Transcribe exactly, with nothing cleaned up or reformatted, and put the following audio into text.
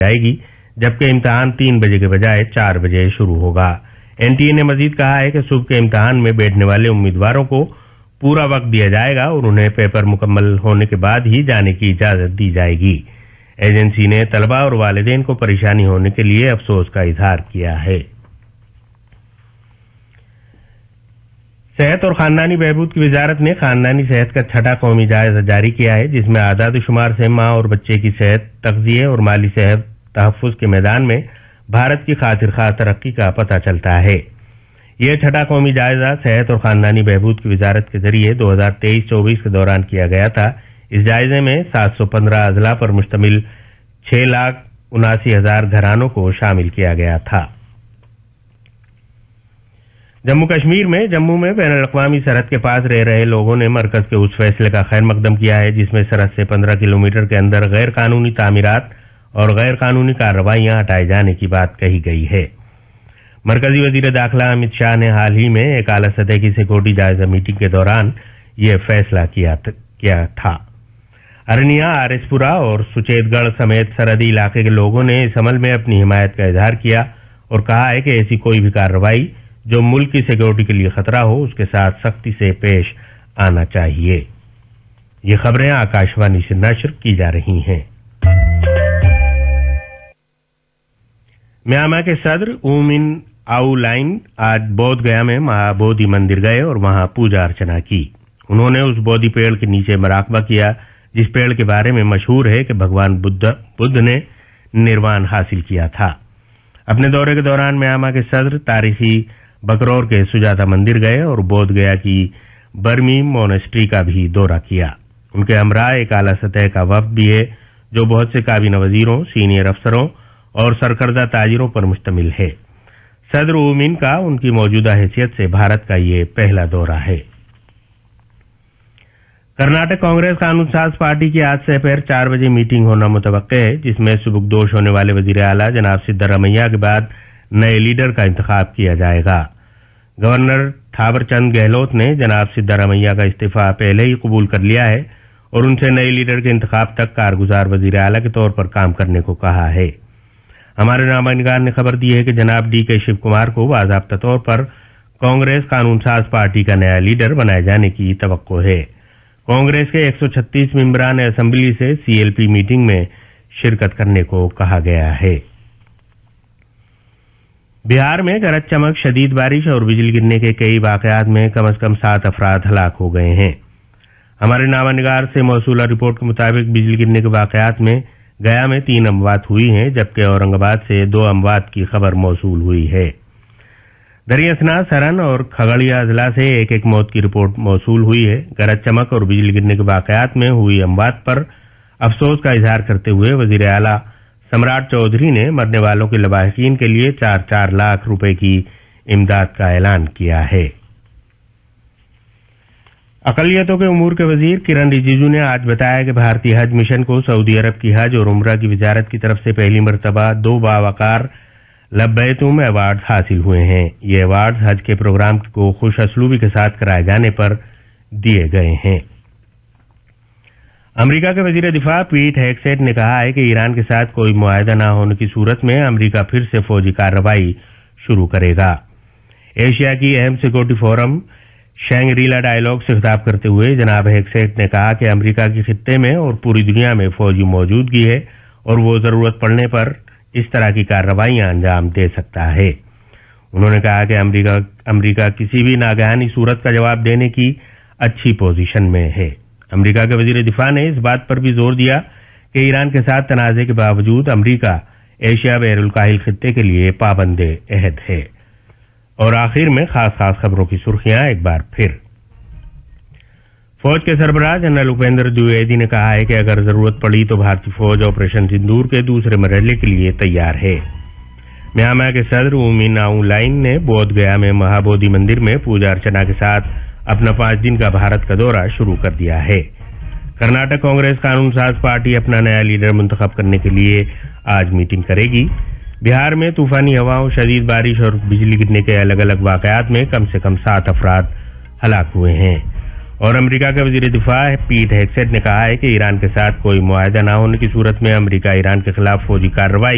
جائے گی، جبکہ امتحان تین بجے کے بجائے چار بجے شروع ہوگا۔ این ٹی اے نے مزید کہا ہے کہ صبح کے امتحان میں بیٹھنے والے امیدواروں کو پورا وقت دیا جائے گا اور انہیں پیپر مکمل ہونے کے بعد ہی جانے کی اجازت دی جائے گی۔ ایجنسی نے طلباء اور والدین کو پریشانی ہونے کے لیے افسوس کا اظہار کیا ہے۔ صحت اور خاندانی بہبود کی وزارت نے خاندانی صحت کا چھٹا قومی جائزہ جاری کیا ہے، جس میں اعداد و شمار سے ماں اور بچے کی صحت، تغذیے اور مالی صحت تحفظ کے میدان میں بھارت کی خاطر خواہ ترقی کا پتہ چلتا ہے۔ یہ چھٹا قومی جائزہ صحت اور خاندانی بہبود کی وزارت کے ذریعے دو ہزار تیئیس چوبیس کے دوران کیا گیا تھا۔ اس جائزے میں سات سو پندرہ اضلاع پر مشتمل چھ لاکھ اناسی ہزار گھرانوں کو شامل کیا گیا تھا۔ جموں کشمیر میں جموں میں بین الاقوامی سرحد کے پاس رہ رہے لوگوں نے مرکز کے اس فیصلے کا خیر مقدم کیا ہے جس میں سرحد سے پندرہ کلومیٹر کے اندر غیر قانونی تعمیرات اور غیر قانونی کارروائیاں ہٹائے جانے کی بات کہی گئی ہے۔ مرکزی وزیر داخلہ امت شاہ نے حال ہی میں ایک اعلیٰ سطح کی سیکورٹی جائزہ میٹنگ کے دوران یہ فیصلہ کیا تھا۔ ارنیا، آر ایس پورہ اور سچیت گڑھ سمیت سرحدی علاقے کے لوگوں نے اس عمل میں اپنی حمایت کا اظہار کیا اور کہا ہے کہ ایسی کوئی بھی کارروائی جو ملک کی سیکورٹی کے لیے خطرہ ہو اس کے ساتھ سختی سے پیش آنا چاہیے۔ یہ خبریں آکاش وانی سے نشر کی جا رہی ہیں۔ میانمار کے صدر او من آؤ لائن آج بودھ گیا میں مہا بودھی مندر گئے اور وہاں پوجا ارچنا کی۔ انہوں نے اس بودھی پیڑ کے نیچے مراقبہ کیا جس پیڑ کے بارے میں مشہور ہے کہ بھگوان بدھ نے نروان حاصل کیا تھا۔ اپنے دورے کے دوران میانمار کے صدر تاریخی بکرور کے سجاتا مندر گئے اور بودھ گیا کی برمی مونسٹری کا بھی دورہ کیا۔ ان کے ہمراہ ایک اعلیٰ سطح کا وفد بھی ہے جو بہت سے کابینہ وزیروں، سینئر افسروں اور سرکردہ تاجروں پر مشتمل ہے۔ صدر او من کا ان کی موجودہ حیثیت سے بھارت کا یہ پہلا دورہ ہے۔ کرناٹک کانگریس قانون ساز پارٹی کی آج سے پیر چار بجے میٹنگ ہونا متوقع ہے جس میں سبکدوش ہونے والے وزیر اعلیٰ جناب سدھارمیہ کے بعد نئے لیڈر کا انتخاب کیا جائے گا۔ گورنر تھاور چند گہلوت نے جناب سدھارمیہ کا استعفی پہلے ہی قبول کر لیا ہے اور ان سے نئے لیڈر کے انتخاب تک کارگزار وزیر اعلیٰ کے طور پر کام کرنے کو کہا ہے۔ ہمارے نامہ نگار نے خبر دی ہے کہ جناب ڈی کے شیو کمار کو باضابطہ طور پر کانگریس قانون ساز پارٹی کا نیا لیڈر بنائے جانے کی توقع ہے۔ کانگریس کے ایک سو چھتیس ممبران اسمبلی سے سی ایل پی میٹنگ میں شرکت کرنے کو کہا گیا ہے۔ بہار میں گرج چمک، شدید بارش اور بجلی گرنے کے کئی واقعات میں کم از کم سات افراد ہلاک ہو گئے ہیں۔ ہمارے نامہ نگار سے موصولہ رپورٹ کے مطابق بجلی گرنے کے واقعات میں گیا میں تین اموات ہوئی ہیں جبکہ اورنگ آباد سے دو اموات کی خبر موصول ہوئی ہے۔ دریا اسنا، سرن اور کھگڑیا اضلاع سے ایک ایک موت کی رپورٹ موصول ہوئی ہے۔ گرج چمک اور بجلی گرنے کے واقعات میں ہوئی اموات پر افسوس کا اظہار کرتے ہوئے وزیر اعلیٰ سمراٹ چودھری نے مرنے والوں کے لواحقین کے لیے چار چار لاکھ روپے کی امداد کا اعلان کیا ہے۔ اقلیتوں کے امور کے وزیر کرن رجیجو نے آج بتایا کہ بھارتی حج مشن کو سعودی عرب کی حج اور عمرہ کی وزارت کی طرف سے پہلی مرتبہ دو باوقار لبیتم ایوارڈ حاصل ہوئے ہیں۔ یہ ایوارڈ حج کے پروگرام کو خوش اسلوبی کے ساتھ کرائے جانے پر دیے گئے ہیں۔ امریکہ کے وزیر دفاع پیٹ ہیگسیٹ نے کہا ہے کہ ایران کے ساتھ کوئی معاہدہ نہ ہونے کی صورت میں امریکہ پھر سے فوجی کارروائی شروع کرے گا۔ ایشیا کی اہم سیکورٹی فورم شینگری لا ڈائیلاگ سے خطاب کرتے ہوئے جناب ہیگسیٹ نے کہا کہ امریکہ کے خطے میں اور پوری دنیا میں فوجی موجودگی ہے اور وہ ضرورت پڑنے پر اس طرح کی کارروائیاں انجام دے سکتا ہے۔ انہوں نے کہا کہ امریکہ امریکہ کسی بھی ناگہانی صورت کا جواب دینے کی اچھی پوزیشن میں ہے۔ امریکہ کے وزیر دفاع نے اس بات پر بھی زور دیا کہ ایران کے ساتھ تنازع کے باوجود امریکہ ایشیا بحر الکاہل خطے کے لیے پابند عہد ہے۔ اور آخر میں خاص خاص خبروں کی سرخیاں ایک بار پھر۔ فوج کے سربراہ جنرل اپیندر دویدی نے کہا ہے کہ اگر ضرورت پڑی تو بھارتی فوج آپریشن سندور کے دوسرے مرحلے کے لیے تیار ہے۔ میانمار کے صدر او من آؤ لائن نے بودھ گیا میں مہابودھی مندر میں پوجا ارچنا کے ساتھ اپنا پانچ دن کا بھارت کا دورہ شروع کر دیا ہے۔ کرناٹک کانگریس قانون ساز پارٹی اپنا نیا لیڈر منتخب کرنے کے لیے آج میٹنگ کرے گی۔ بہار میں طوفانی ہواؤں، شدید بارش اور بجلی گرنے کے الگ الگ واقعات میں کم سے کم سات افراد ہلاک ہوئے ہیں۔ اور امریکہ کے وزیر دفاع پیٹ ہیگسیٹ نے کہا ہے کہ ایران کے ساتھ کوئی معاہدہ نہ ہونے کی صورت میں امریکہ ایران کے خلاف فوجی کارروائی